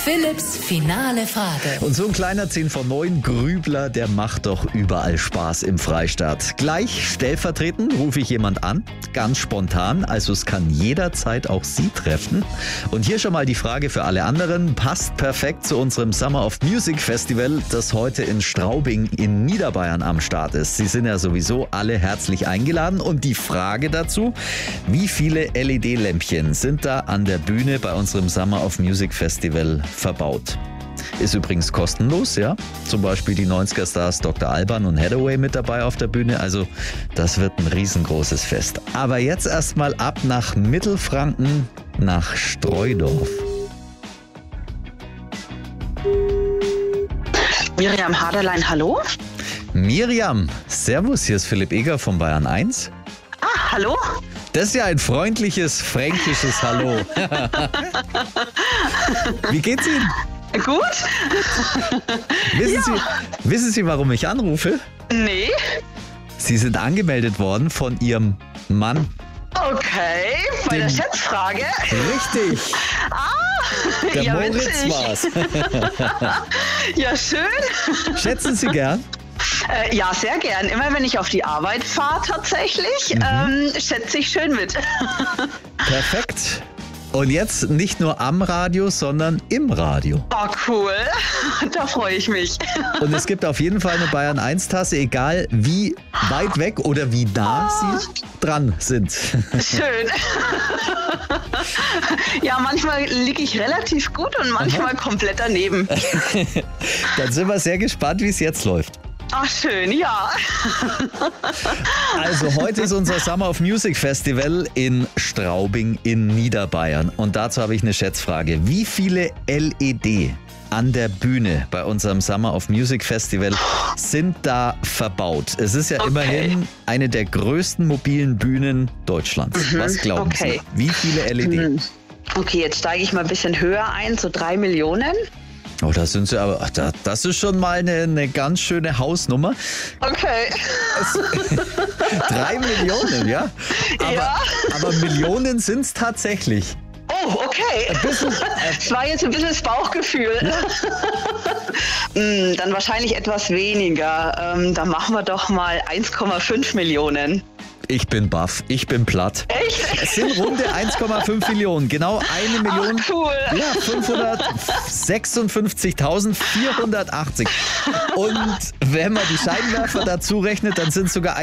Philipps finale Frage. Und so ein kleiner 10 von 9 Grübler, der macht doch überall Spaß im Freistaat. Gleich stellvertretend rufe ich jemand an, ganz spontan, also es kann jederzeit auch Sie treffen. Und hier schon mal die Frage für alle anderen, passt perfekt zu unserem Summer of Music Festival, das heute in Straubing in Niederbayern am Start ist. Sie sind ja sowieso alle herzlich eingeladen und die Frage dazu, wie viele LED-Lämpchen sind da an der Bühne bei unserem Summer of Music Festival verbaut? Ist übrigens kostenlos, ja. Zum Beispiel die 90er-Stars Dr. Alban und Hathaway mit dabei auf der Bühne. Also das wird ein riesengroßes Fest. Aber jetzt erstmal ab nach Mittelfranken, nach Streudorf. Miriam Haderlein, hallo? Miriam, servus, hier ist Philipp Eger von Bayern 1. Ah, hallo? Das ist ja ein freundliches, fränkisches Hallo. Wie geht's Ihnen? Gut? Wissen Sie, warum ich anrufe? Nee. Sie sind angemeldet worden von Ihrem Mann. Okay, bei der Schätzfrage. Richtig. Der ja, Moritz witzig. war's. Ja, schön. Schätzen Sie gern? Ja, sehr gern. Immer wenn ich auf die Arbeit fahre tatsächlich, schätze ich schön mit. Perfekt. Und jetzt nicht nur am Radio, sondern im Radio. Oh, cool. Da freue ich mich. Und es gibt auf jeden Fall eine Bayern 1 Tasse, egal wie weit weg oder wie nah Sie dran sind. Schön. Ja, manchmal liege ich relativ gut und manchmal komplett daneben. Dann sind wir sehr gespannt, wie es jetzt läuft. Ach, schön, ja. Also heute ist unser Summer of Music Festival in Straubing in Niederbayern. Und dazu habe ich eine Schätzfrage. Wie viele LED an der Bühne bei unserem Summer of Music Festival sind da verbaut? Es ist ja immerhin eine der größten mobilen Bühnen Deutschlands. Was glauben Sie? Wie viele LED? Okay, jetzt steige ich mal ein bisschen höher ein, so 3 Millionen. Oh, da sind Sie aber, das ist schon mal eine ganz schöne Hausnummer. Okay. 3 Millionen, ja? Aber Millionen sind es tatsächlich. Oh, okay. Das war jetzt ein bisschen das Bauchgefühl. Dann wahrscheinlich etwas weniger. Dann machen wir doch mal 1,5 Millionen. Ich bin baff, ich bin platt. Echt? Es sind runde 1,5 Millionen, genau 1 Million. Ach, cool. Ja, 556.480. Und wenn man die Scheinwerfer dazu rechnet, dann sind es sogar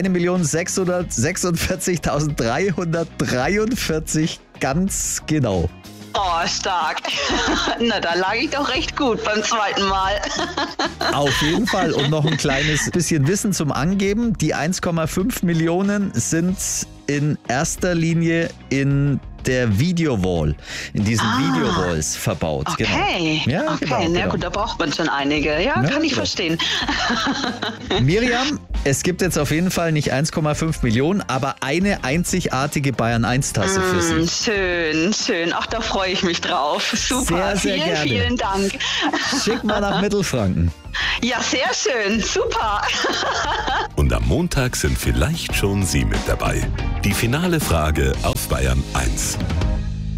1.646.343 ganz genau. Oh, stark. Na, da lag ich doch recht gut beim zweiten Mal. Auf jeden Fall. Und noch ein kleines bisschen Wissen zum Angeben. Die 1,5 Millionen sind in erster Linie in der Videowall, in diesen Videowalls verbaut. Okay, genau. Ja, okay. Genau. Na gut, da braucht man schon einige. Ja, kann ich verstehen. Miriam, es gibt jetzt auf jeden Fall nicht 1,5 Millionen, aber eine einzigartige Bayern 1 Tasse für Sie. Schön, schön. Ach, da freue ich mich drauf. Super, sehr vielen, gerne. vielen Dank. Schick mal nach Mittelfranken. Ja, sehr schön, super. Und am Montag sind vielleicht schon Sie mit dabei. Die finale Frage auf Bayern 1.